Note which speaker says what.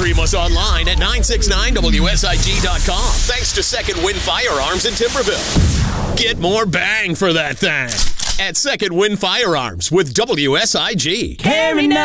Speaker 1: Stream us online at 969WSIG.com. Thanks to Second Wind Firearms in Timberville. Get more bang for that thing at Second Wind Firearms with WSIG.
Speaker 2: Carry